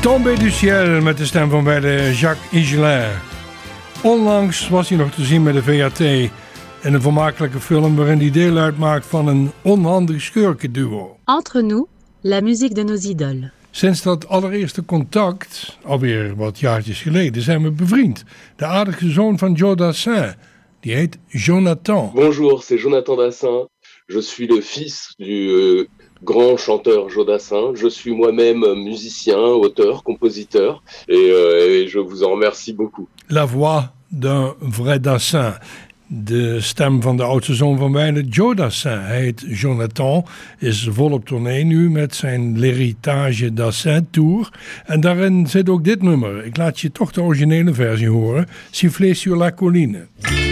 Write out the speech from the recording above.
Tombé du ciel met de stem van wijde Jacques Higelin. Onlangs was hij nog te zien met de VAT in een vermakelijke film waarin hij deel uitmaakt van een onhandig schurkenduo. Entre nous, la musique de nos idoles. Sinds dat allereerste contact, alweer wat jaartjes geleden, zijn we bevriend. De aardige zoon van Joe Dassin, die heet Jonathan. Bonjour, c'est Jonathan Dassin. Je suis le fils du grand chanteur Joe Dassin. Je suis moi-même musicien, auteur, compositeur et je vous en remercie beaucoup. La voix d'un vrai Dassin. De stem van de oudste zoon van wijne, Joe Dassin. Hij heet Jonathan, is volop tournee nu met zijn L'Héritage Dassin Tour. En daarin zit ook dit nummer. Ik laat je toch de originele versie horen. Siffler sur la colline.